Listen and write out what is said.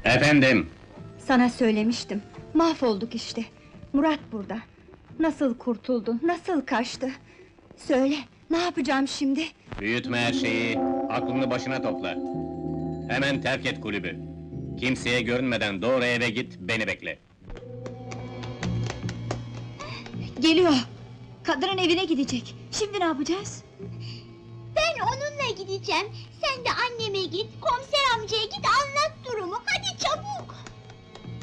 Efendim, Sana söylemiştim, mahvolduk işte. Murat burada. Nasıl kurtuldu, nasıl kaçtı? Söyle, ne yapacağım şimdi? büyütme her şeyi, aklını başına topla. Hemen terk et kulübü. Kimseye görünmeden doğru eve git, beni bekle. Geliyor! Kadının evine gidecek. Şimdi ne yapacağız? Ben onunla gideceğim. Sen de anneme git, komiser amcaya git, anlat durumu. Hadi çabuk!